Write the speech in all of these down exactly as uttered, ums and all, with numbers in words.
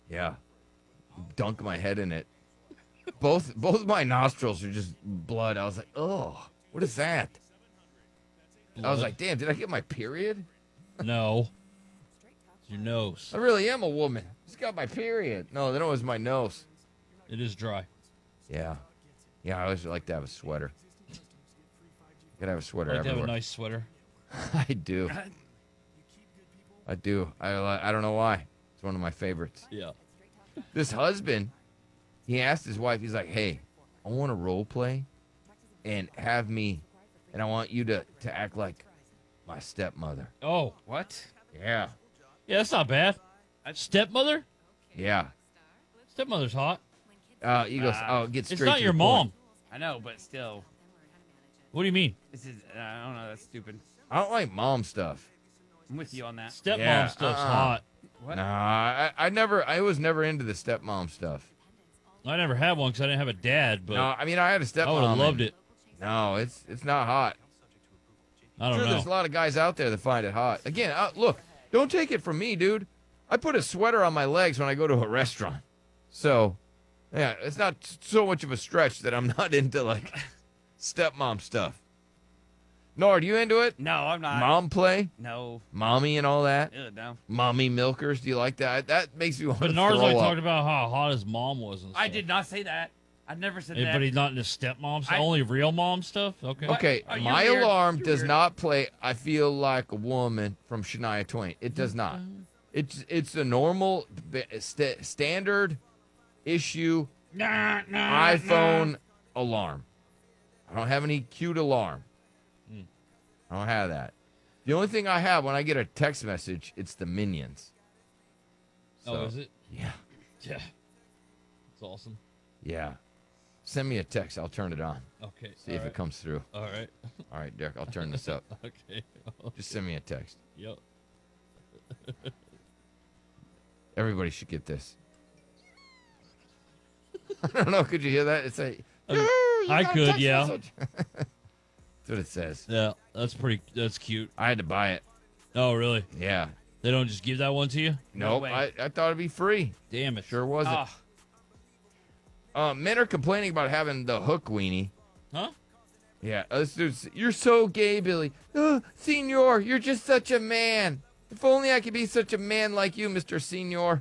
Yeah. Dunk my head in it. Both both my nostrils are just blood. I was like, oh, what is that? I was Blood? like, damn, did I get my period? No. It's your nose. I really am a woman. Just got my period. No, that was my nose. It is dry. Yeah. Yeah, I always like to have a sweater. Gotta have a sweater I like to have everywhere. a nice sweater. I do. I do. I li- I don't know why. It's one of my favorites. Yeah. This husband, he asked his wife, he's like, hey, I want to role play and have me, and I want you to, to act like my stepmother. Oh. What? Yeah. Yeah, that's not bad. Stepmother? Yeah. Stepmother's hot. Uh, he goes, Uh, oh, get straight It's not to your the mom. point. I know, but still, What do you mean? this is. Uh, I don't know. That's stupid. I don't like mom stuff. I'm with you on that. Stepmom Yeah, stuff's uh-uh. hot. What? Nah, I, I never, I was never into the stepmom stuff. I never had one because I didn't have a dad, but No, I mean, I had a stepmom. I would have loved and- it. No, it's it's not hot. I don't sure, know. there's a lot of guys out there that find it hot. Again, uh, look, don't take it from me, dude. I put a sweater on my legs when I go to a restaurant. So, yeah, it's not so much of a stretch that I'm not into, like, stepmom stuff. Nord, you into it? No, I'm not. Mom play? No. Mommy and all that? Ew, no. Mommy milkers? Do you like that? That makes me want But to Nars throw like up. talked about how hot his mom was and stuff. I did not say that. I never said Eh, that. But he's not into stepmom stuff. I- Only real mom stuff. Okay. What? Okay, Oh, you're my weird. alarm You're does weird. not play I Feel Like a Woman from Shania Twain. It does not. It's it's a normal b- st- standard issue Nah, nah, iPhone alarm. I don't have any cute alarm. Hmm. I don't have that. The only thing I have when I get a text message, it's the Minions. Oh, So, is it? Yeah. Yeah. It's awesome. Yeah. Send me a text. I'll turn it on. Okay. See if it comes through. All right. All right, Derek, I'll turn this up. Okay. Just send me a text. Yep. Everybody should get this. I don't know. Could you hear that? It's a. Um, "You I got a could, text yeah. message." That's what it says. Yeah, that's pretty. That's cute. I had to buy it. Oh, really? Yeah. They don't just give that one to you? No Nope. way. I, I thought it'd be free. Damn it. Sure wasn't. Oh, Uh, men are complaining about having the hook weenie. Huh? Yeah. Uh, this dude's, you're so gay, Billy. Oh, Senor, you're just such a man. If only I could be such a man like you, Mister Senor.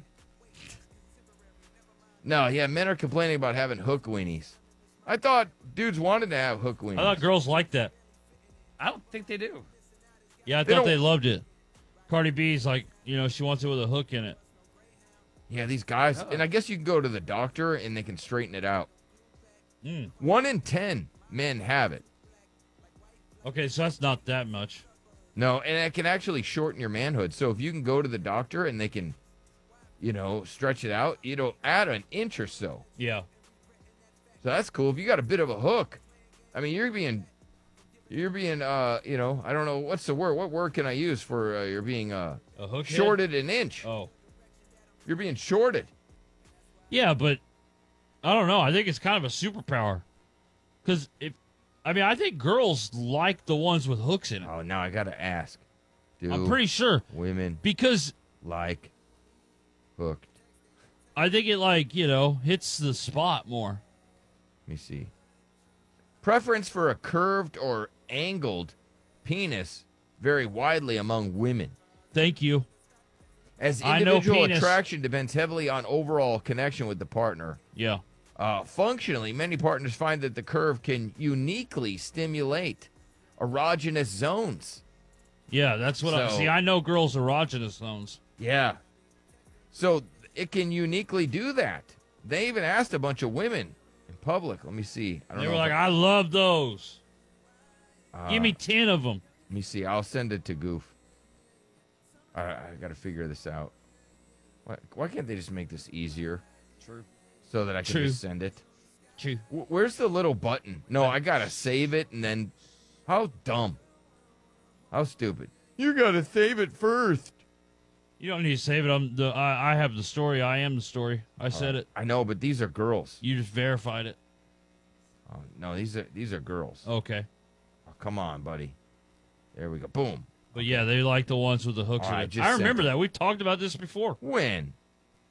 No, yeah, men are complaining about having hook weenies. I thought dudes wanted to have hook weenies. I thought girls liked that. I don't think they do. Yeah, I They thought don't- they loved it. Cardi B's like, you know, she wants it with a hook in it. Yeah, these guys, Oh. and I guess you can go to the doctor and they can straighten it out. Mm. One in ten men have it. Okay, so that's not that much. No, and it can actually shorten your manhood. So if you can go to the doctor and they can, you know, stretch it out, it'll add an inch or so. Yeah. So that's cool. If you got a bit of a hook, I mean, you're being, you're being, uh, you know, I don't know what's the word. What word can I use for uh, you're being uh, A hook head? shorted an inch? Oh. You're being shorted. Yeah, but I don't know. I think it's kind of a superpower. Because if, I mean, I think girls like the ones with hooks in it. Oh, now I gotta ask. Do I'm pretty sure. women Because like hooked? I think it, like, you know, hits the spot more. Let me see. Preference for a curved or angled penis vary widely among women. Thank you. As I know individual penis. attraction depends heavily on overall connection with the partner. Yeah. Uh, functionally, many partners find that the curve can uniquely stimulate erogenous zones. Yeah, that's what I So- see. I know girls' erogenous zones. Yeah. So it can uniquely do that. They even asked a bunch of women in public. Let me see. I don't They know were if like, I- I love those. uh, Give me ten of them. Let me see. I'll send it to Goof. I, I got to figure this out. Why, why can't they just make this easier True. so that I can True. just send it? True. Wh- Where's the little button? No, I got to save it and then. How dumb. How stupid. You got to save it first. You don't need to save it. I'm the. I, I have the story. I am the story. I said it. I know, but these are girls. You just verified it. Oh, no, these are these are girls. Okay. Oh, come on, buddy. There we go. Boom. But yeah, they like the ones with the hooks All in right, it. just I sent remember it. that. We talked about this before. When?